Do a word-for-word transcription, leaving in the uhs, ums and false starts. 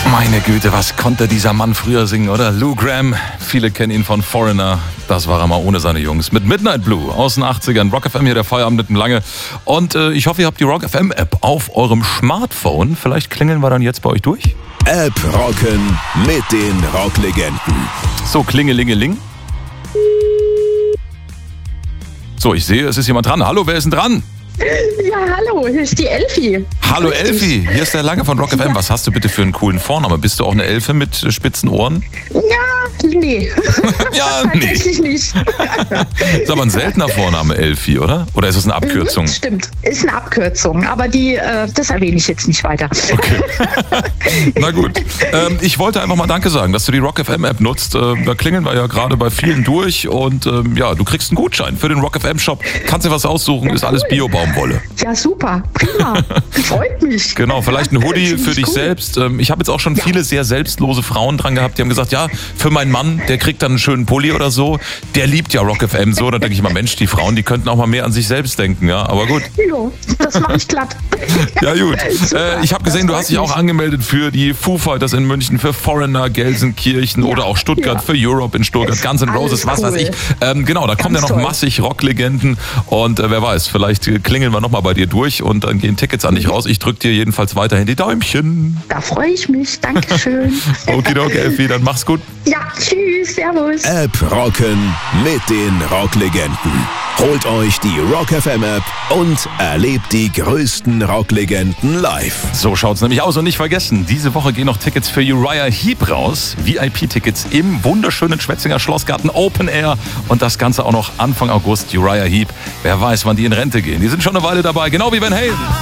Meine Güte, was konnte dieser Mann früher singen, oder? Lou Gramm, viele kennen ihn von Foreigner. Das war er mal ohne seine Jungs. Mit Midnight Blue aus den achtzigern. Rock F M hier, der Feierabend mit dem Lange. Und äh, ich hoffe, ihr habt die Rock F M App auf eurem Smartphone. Vielleicht klingeln wir dann jetzt bei euch durch. App rocken mit den Rocklegenden. So, klingelingeling. So, ich sehe, es ist jemand dran. Hallo, wer ist denn dran? Ja, hallo, hier ist die Elfi. Hallo Elfi, hier ist der Lange von Rock F M. Was hast du bitte für einen coolen Vornamen? Bist du auch eine Elfe mit äh, spitzen Ohren? Ja, nee. Ja, nee. Tatsächlich nicht. Ist aber ein seltener Vorname, Elfi, oder? Oder ist es eine Abkürzung? Stimmt, ist eine Abkürzung, aber die, äh, das erwähne ich jetzt nicht weiter. Okay. Na gut. Ähm, ich wollte einfach mal Danke sagen, dass du die Rock F M App nutzt. Äh, da klingeln wir ja gerade bei vielen durch und ähm, ja, du kriegst einen Gutschein für den Rock F M Shop. Kannst dir was aussuchen, ist alles Bio-Baumwolle. Ja, super, prima. Freut mich. Genau, vielleicht ein Hoodie Finde für ich dich cool. selbst. Ähm, ich habe jetzt auch schon Ja. viele sehr selbstlose Frauen dran gehabt, die haben gesagt, ja, für meinen Mann, der kriegt dann einen schönen Pulli oder so. Der liebt ja Rock F M so. Da denke ich mal, Mensch, die Frauen, die könnten auch mal mehr an sich selbst denken, ja. Aber gut. Jo, das mache ich glatt. Ja gut. Super, Äh, ich habe gesehen, du das hast dich freut auch mich. angemeldet für die Foo Fighters in München, für Foreigner, Gelsenkirchen Ja, oder auch Stuttgart, ja. für Europe in Stuttgart, Ist Guns N' Roses, was alles weiß ich. cool. Ähm, genau, da kommen ja Ganz noch toll. massig Rocklegenden und äh, wer weiß, vielleicht äh, klingeln wir nochmal bei dir durch und dann gehen Tickets an dich raus. Ich drück dir jedenfalls weiterhin die Däumchen. Da freue ich mich. Dankeschön. Okidoki, Elfi, dann mach's gut. Ja, tschüss, servus. App rocken mit den Rocklegenden. Holt euch die Rock F M App und erlebt die größten Rocklegenden live. So schaut's nämlich aus und nicht vergessen, diese Woche gehen noch Tickets für Uriah Heep raus. V I P-Tickets im wunderschönen Schwetzinger Schlossgarten Open Air und das Ganze auch noch Anfang August. Uriah Heep, wer weiß, wann die in Rente gehen. Die sind schon eine Weile dabei, genau wie Van Halen.